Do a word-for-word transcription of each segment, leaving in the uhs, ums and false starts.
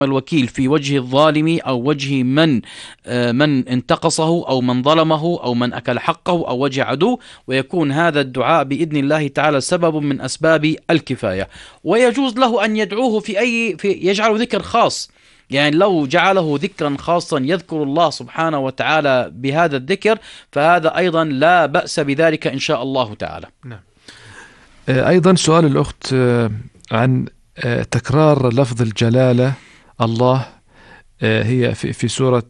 الوكيل في وجه الظالم أو وجه من من انتقصه أو من ظلمه أو من أكل حقه أو وجه عدو، ويكون هذا الدعاء بإذن الله تعالى سبب من أسباب الكفاية. ويجوز له أن يدعوه في أي في يجعل ذكر خاص، يعني لو جعله ذكرا خاصا يذكر الله سبحانه وتعالى بهذا الذكر، فهذا أيضا لا بأس بذلك إن شاء الله تعالى. نعم. أيضا سؤال الأخت عن تكرار لفظ الجلالة الله، هي في في سورة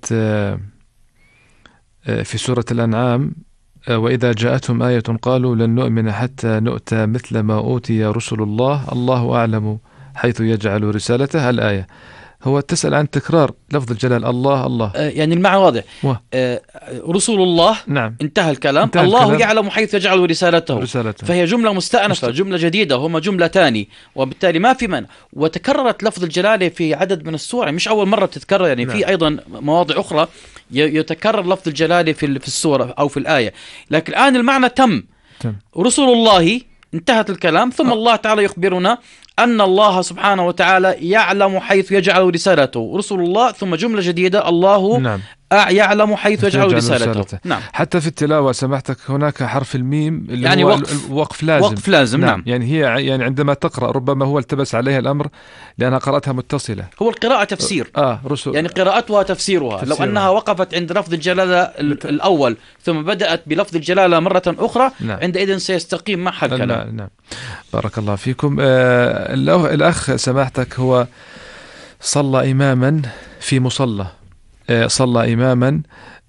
في سورة الأنعام: وإذا جاءتهم آية قالوا لن نؤمن حتى نؤتى مثل ما أوتي رسل الله الله أعلم حيث يجعل رسالته الآية. هو تسأل عن تكرار لفظ الجلال الله الله، يعني المعنى واضح. آه رسول الله، نعم، انتهى الكلام. انتهى الله الكلام. يعلم حيث يجعل رسالته. رسالته فهي جملة مستأنفة، مست... جملة جديدة، هما جملتان، وبالتالي ما في مانع. وتكررت لفظ الجلالة في عدد من السور، مش أول مرة بتتكرر، يعني نعم. في أيضا مواضع أخرى يتكرر لفظ الجلالة في في السورة أو في الآية، لكن الآن المعنى تم, تم. رسول الله انتهت الكلام، ثم أه. الله تعالى يخبرنا أن الله سبحانه وتعالى يعلم حيث يجعل رسالته. رسول الله ثم جملة جديدة الله نعم. يعلم حيث يجعل رسالته. رسالته نعم. حتى في التلاوة سمحتك هناك حرف الميم اللي يعني هو وقف, وقف لازم, وقف لازم نعم. نعم. يعني هي يعني عندما تقرأ ربما هو التبس عليها الأمر لأنها قرأتها متصلة. هو القراءة تفسير آه رسول يعني قراءتها تفسيرها. تفسيرها لو أنها وقفت عند لفظ الجلالة الأول ثم بدأت بلفظ الجلالة مرة أخرى نعم. عندئذ سيستقيم معها الكلام. نعم. نعم. بارك الله فيكم. آه الأخ سماحتك هو صلى إماما في مصلى، آه صلى إماما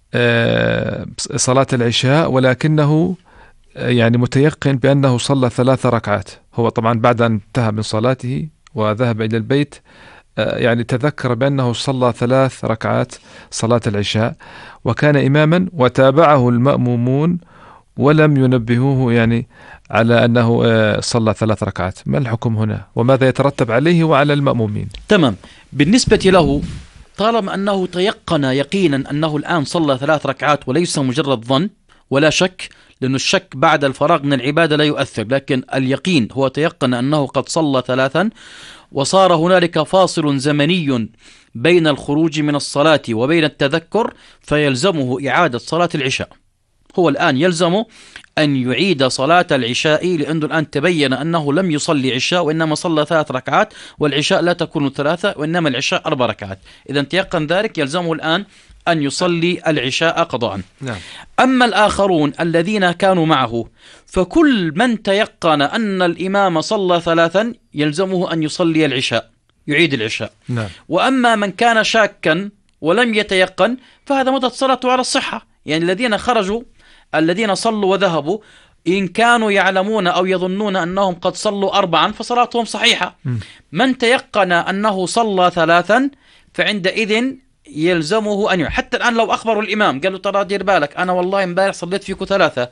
آه صلاة العشاء، ولكنه آه يعني متيقن بأنه صلى ثلاث ركعات. هو طبعا بعد أن انتهى من صلاته وذهب إلى البيت آه يعني تذكر بأنه صلى ثلاث ركعات صلاة العشاء وكان إماما، وتابعه المأمومون ولم ينبهوه يعني على أنه صلى ثلاث ركعات. ما الحكم هنا وماذا يترتب عليه وعلى المأمومين؟ تمام. بالنسبة له طالما أنه تيقن يقينا أنه الآن صلى ثلاث ركعات وليس مجرد ظن ولا شك، لأن الشك بعد الفراغ من العبادة لا يؤثر، لكن اليقين هو تيقن أنه قد صلى ثلاثا وصار هنالك فاصل زمني بين الخروج من الصلاة وبين التذكر، فيلزمه إعادة صلاة العشاء. هو الآن يلزمه أن يعيد صلاة العشاء، لأنه الآن تبين أنه لم يصلي عشاء وإنما صلى ثلاث ركعات، والعشاء لا تكون ثلاثة وإنما العشاء أربع ركعات. إذا تيقن ذلك يلزمه الآن أن يصلي العشاء قضاء. نعم. أما الآخرون الذين كانوا معه فكل من تيقن أن الإمام صلى ثلاثا يلزمه أن يصلي العشاء، يعيد العشاء. نعم. وأما من كان شاكا ولم يتيقن فهذا مضت صلاته على الصحة. يعني الذين خرجوا الذين صلوا وذهبوا إن كانوا يعلمون أو يظنون أنهم قد صلوا أربعا فصلاتهم صحيحة. م. من تيقن أنه صلى ثلاثا فعندئذ يلزمه أن يعيد. حتى الآن لو أخبروا الإمام قالوا ترى دير بالك أنا والله امبارح صليت فيكم ثلاثة،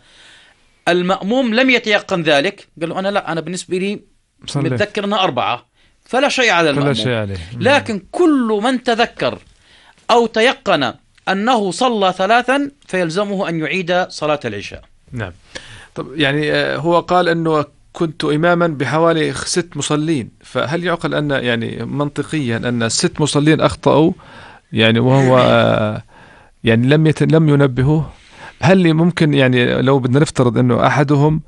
المأموم لم يتيقن ذلك، قالوا أنا لا أنا بالنسبة لي متذكر أنها أربعة، فلا شيء على المأموم. فلا شيء عليه. لكن كل من تذكر أو تيقن أنه صلى ثلاثا فيلزمه أن يعيد صلاة العشاء. نعم. طب يعني هو قال أنه كنت إماما بحوالي ست مصلين، فهل يعقل أن يعني منطقيا أن ست مصلين أخطأوا يعني وهو يعني لم يت... لم ينبهوه؟ هل ممكن يعني لو بدنا نفترض أنه أحدهم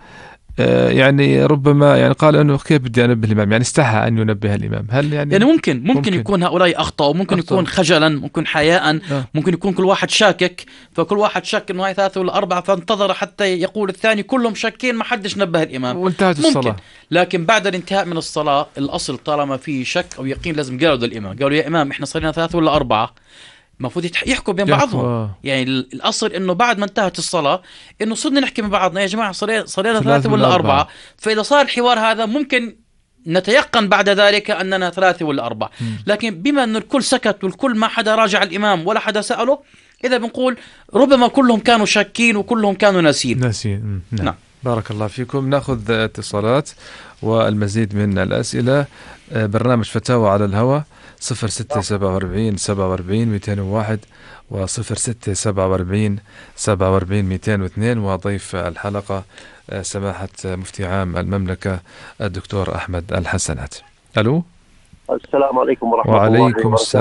يعني ربما يعني قال أنه كيف بدي أنبه الإمام، يعني استحى أن ينبه الإمام، هل يعني يعني ممكن ممكن, ممكن. يكون هؤلاء أخطأوا، ممكن أخطأ. يكون خجلا، ممكن حياء، آه. ممكن يكون كل واحد شاكك، فكل واحد شك إنه هاي ثلاثة ولا أربعة فانتظر حتى يقول الثاني، كلهم شاكين ما حدش نبه الإمام وانتهت الصلاة. لكن بعد الانتهاء من الصلاة الأصل طالما في شك أو يقين لازم قالوا للإمام، قالوا يا إمام إحنا صلينا ثلاثة ولا أربعة، المفروض يحكوا بين بعضهم. يعني الأصل إنه بعد ما انتهت الصلاة إنه صرنا نحكي مع بعضنا يا جماعة صلينا صلينا ثلاثة ولا أربعة. فإذا صار الحوار هذا ممكن نتيقن بعد ذلك أننا ثلاثة ولا أربعة. لكن بما أن الكل سكت والكل ما حدا راجع الإمام ولا حدا سأله، إذا بنقول ربما كلهم كانوا شاكين وكلهم كانوا ناسين. ناسين. نعم. نعم. بارك الله فيكم. نأخذ اتصالات والمزيد من الأسئلة. برنامج فتاوى على الهواء صفر ستة سبعة وأربعين سبعة وأربعين مئتين وواحد وصفر ستة سبعة وأربعين سبعة وأربعين مئتين واثنين، وضيف الحلقة سماحة مفتي عام المملكة الدكتور أحمد الحسنات. ألو. السلام عليكم ورحمة الله وعليكم وبركاته.